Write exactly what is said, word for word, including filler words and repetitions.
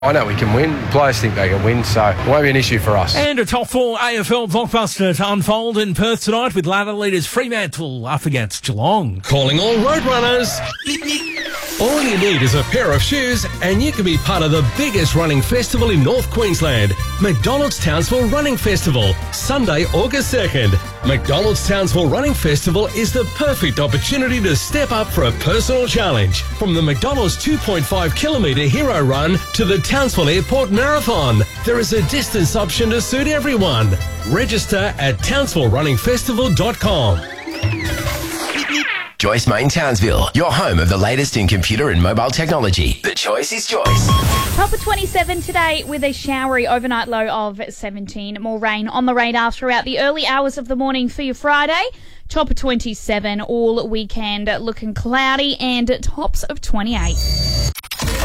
I know we can win. Players think they can win, so it won't be an issue for us. And a top four A F L blockbuster to unfold in Perth tonight with ladder leaders Fremantle up against Geelong. Calling all road runners. All you need is a pair of shoes and you can be part of the biggest running festival in North Queensland. McDonald's Townsville Running Festival, Sunday, August second. McDonald's Townsville Running Festival is the perfect opportunity to step up for a personal challenge. From the McDonald's two point five kilometre hero run to the Townsville Airport Marathon, there is a distance option to suit everyone. Register at townsville running festival dot com. Joyce Main Townsville, your home of the latest in computer and mobile technology. The choice is Joyce. Top of twenty-seven today with a showery overnight low of seventeen. More rain on the radar throughout the early hours of the morning for your Friday. Top of twenty-seven all weekend, looking cloudy and tops of twenty-eight.